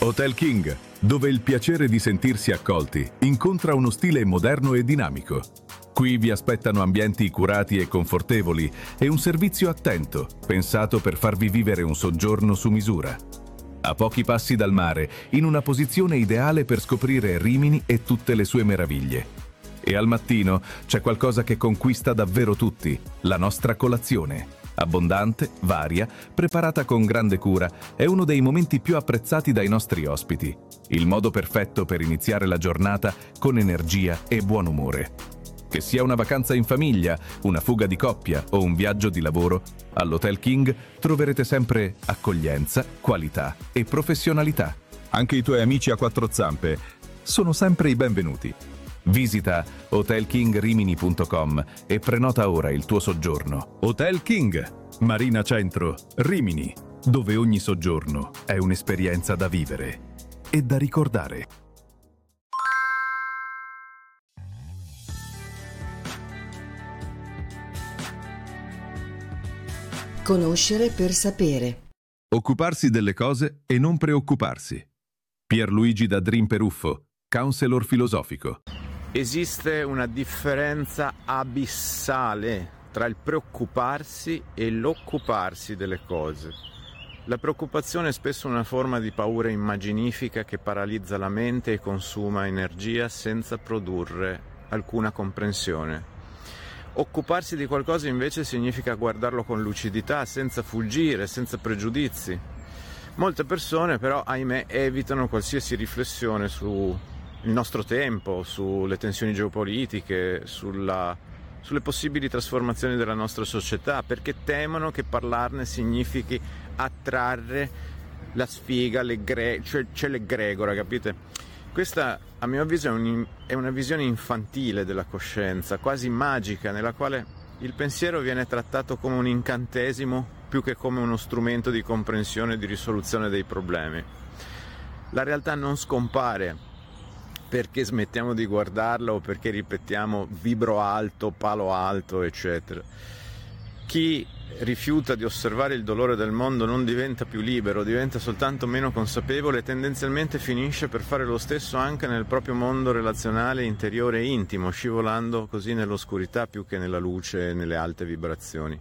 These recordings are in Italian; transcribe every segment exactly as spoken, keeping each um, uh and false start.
Hotel King, dove il piacere di sentirsi accolti incontra uno stile moderno e dinamico. Qui vi aspettano ambienti curati e confortevoli e un servizio attento, pensato per farvi vivere un soggiorno su misura. A pochi passi dal mare, in una posizione ideale per scoprire Rimini e tutte le sue meraviglie. E al mattino c'è qualcosa che conquista davvero tutti, la nostra colazione. Abbondante, varia, preparata con grande cura, è uno dei momenti più apprezzati dai nostri ospiti. Il modo perfetto per iniziare la giornata con energia e buon umore. Che sia una vacanza in famiglia, una fuga di coppia o un viaggio di lavoro, all'Hotel King troverete sempre accoglienza, qualità e professionalità. Anche i tuoi amici a quattro zampe sono sempre i benvenuti. Visita hotel king rimini punto com e prenota ora il tuo soggiorno. Hotel King, Marina Centro, Rimini, dove ogni soggiorno è un'esperienza da vivere e da ricordare. Conoscere per sapere. Occuparsi delle cose e non preoccuparsi. Pierluigi da Dream Peruffo, counselor filosofico. Esiste una differenza abissale tra il preoccuparsi e l'occuparsi delle cose. La preoccupazione è spesso una forma di paura immaginifica che paralizza la mente e consuma energia senza produrre alcuna comprensione. Occuparsi di qualcosa invece significa guardarlo con lucidità, senza fuggire, senza pregiudizi. Molte persone però, ahimè, evitano qualsiasi riflessione su il nostro tempo, sulle tensioni geopolitiche, sulla, sulle possibili trasformazioni della nostra società, perché temono che parlarne significhi attrarre la sfiga, l'egre, cioè, cioè l'egregora, capite? Questa, a mio avviso, è, un, è una visione infantile della coscienza, quasi magica, nella quale il pensiero viene trattato come un incantesimo più che come uno strumento di comprensione e di risoluzione dei problemi. La realtà non scompare perché smettiamo di guardarla o perché ripetiamo vibro alto, palo alto, eccetera. Chi rifiuta di osservare il dolore del mondo non diventa più libero, diventa soltanto meno consapevole e tendenzialmente finisce per fare lo stesso anche nel proprio mondo relazionale, interiore e intimo, scivolando così nell'oscurità più che nella luce e nelle alte vibrazioni.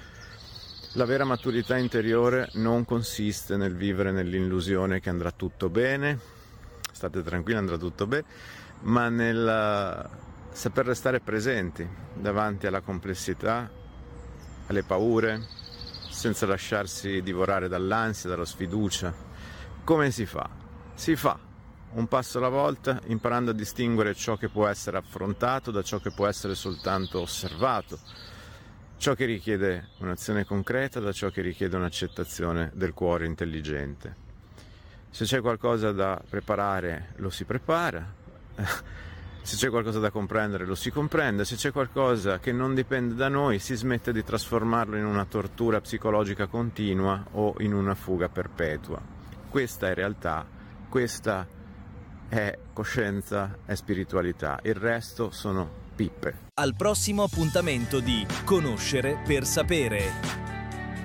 La vera maturità interiore non consiste nel vivere nell'illusione che andrà tutto bene, state tranquilli, andrà tutto bene, ma nel saper restare presenti davanti alla complessità, alle paure, senza lasciarsi divorare dall'ansia, dalla sfiducia. Come si fa? Si fa un passo alla volta, imparando a distinguere ciò che può essere affrontato da ciò che può essere soltanto osservato, ciò che richiede un'azione concreta da ciò che richiede un'accettazione del cuore intelligente. Se c'è qualcosa da preparare, lo si prepara, se c'è qualcosa da comprendere, lo si comprende, se c'è qualcosa che non dipende da noi, si smette di trasformarlo in una tortura psicologica continua o in una fuga perpetua. Questa è realtà, questa è coscienza, è spiritualità, il resto sono pippe. Al prossimo appuntamento di Conoscere per sapere.